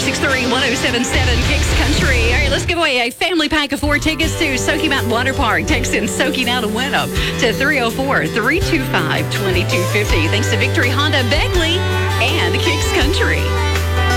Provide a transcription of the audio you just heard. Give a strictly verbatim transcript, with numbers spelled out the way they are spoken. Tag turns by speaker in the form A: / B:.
A: six three, one oh seven seven, Kicks Country. All right, let's give away a family pack of four tickets to Soaky Mountain Water Park. Text in Soaky now to win them to three oh four, three two five, two two five oh. Thanks to Victory Honda Begley and Kicks Country.